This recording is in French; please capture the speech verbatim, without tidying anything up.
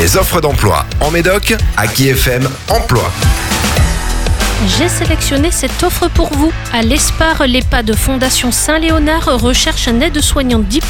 Les offres d'emploi en Médoc, à Qui F M Emploi. J'ai sélectionné cette offre pour vous. À l'Espar, l'EHPAD de Fondation Saint-Léonard recherche un aide-soignant diplômé